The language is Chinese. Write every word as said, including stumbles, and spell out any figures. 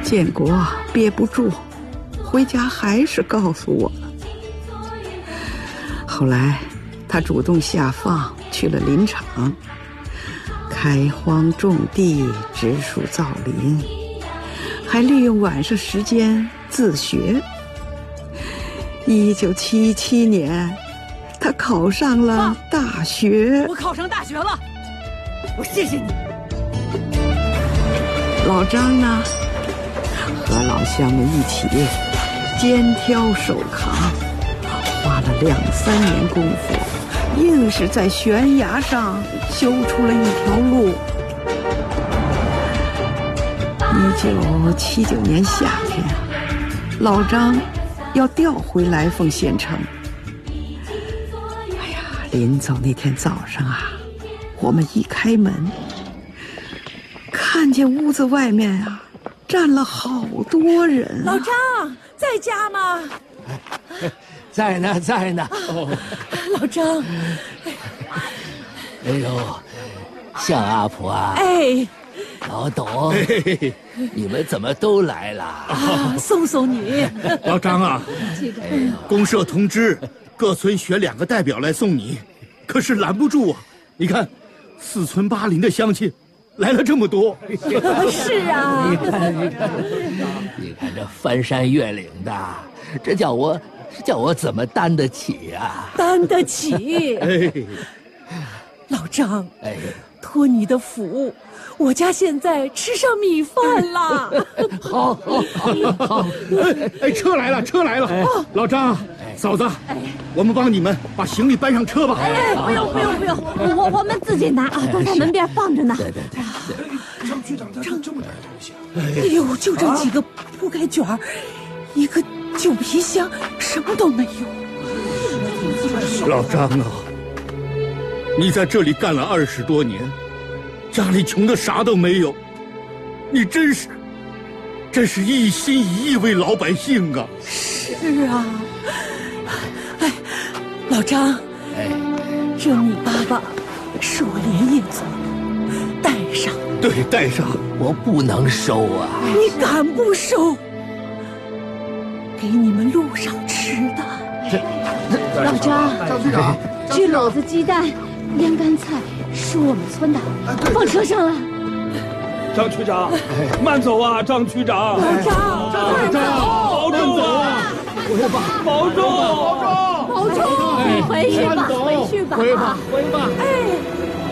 建国憋不住，回家还是告诉我了。后来他主动下放去了林场，开荒种地，植树造林，还利用晚上时间自学。一九七七年，他考上了大学。 我考上大学了，我谢谢你。 老张呢，和老乡们一起肩挑手扛，花了两三年功夫，硬是在悬崖上修出了一条路。一九七九年夏天，老张要调回来凤县城。哎呀，临走那天早上啊，我们一开门，看见屋子外面啊站了好多人。 老张在家吗？ 在呢，在呢。 哦，老张， 哎呦，向阿婆啊！ 哎， 老董，哎、你们怎么都来了？ 啊，送送你。 老张啊，哎、公社通知各村选两个代表来送你，可是拦不住啊！你看，四村八邻的乡亲来了这么多。 是啊， 你看，你看，你看这翻山越岭的，这叫我。叫我怎么担得起啊？ 担得起。 哎， 老张，哎，托你的福，我家现在吃上米饭了。 好，好，好，好。 哎哎，车来了，车来了。哎、老张，哎、嫂子，哎，我们帮你们把行李搬上车吧。 哎，不用，不用，不用，我我们自己拿啊，都在门边放着呢。 对对对。 张局长带这么点东西。 哎呦，就这几个铺盖卷儿，一个。旧皮箱，什么都没有。 老张啊，你在这里干了二十多年，家里穷的啥都没有，你真是，真是一心一意为老百姓啊！ 是啊，哎，老张，哎，这米粑粑是我连夜做的，带上。 对，带上。 我不能收啊！ 你敢不收？给你们路上吃的。 老张，张局长，这篓子鸡蛋、凉干菜是我们村的，放车上了。 张区长，慢走啊，张区长。 老张， 张长，保重啊！ 回吧， 保重，保重， 保重，回去吧，回去吧， 回吧，回吧。 哎。